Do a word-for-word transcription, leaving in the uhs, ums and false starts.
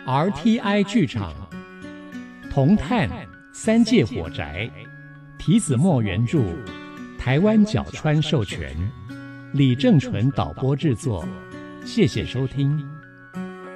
R T I 剧场铜炭三界火宅，提子墨原著，台湾角川授权，李正淳导播制作。谢谢收听。